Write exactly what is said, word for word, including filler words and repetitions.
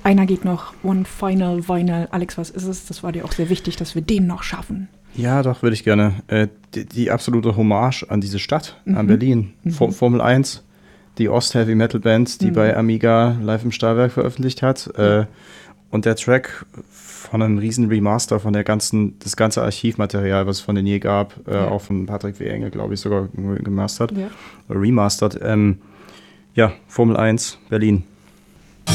einer geht noch. One Final Vinyl. Alex, was ist es? Das war dir auch sehr wichtig, dass wir den noch schaffen. Ja, doch, würde ich gerne. Äh, die, die absolute Hommage an diese Stadt, mhm. an Berlin. Mhm. For- Formel eins, die Ost-Heavy-Metal-Band, die mhm. bei Amiga live im Stahlwerk veröffentlicht hat. Äh, und der Track von einem riesen Remaster von der ganzen, das ganze Archivmaterial, was es von denen je gab, äh, ja. auch von Patrick W. Engel, glaube ich, sogar gemastert, ja. remastert. Ähm, ja, Formel eins, Berlin.